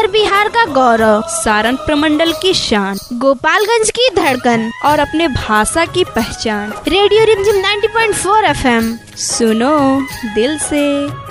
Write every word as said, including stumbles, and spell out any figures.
उत्तर बिहार का गौरव, सारण प्रमंडल की शान, गोपालगंज की धड़कन और अपने भाषा की पहचान। रेडियो रिमझिम नब्बे पॉइंट चार एफ एम, सुनो दिल से।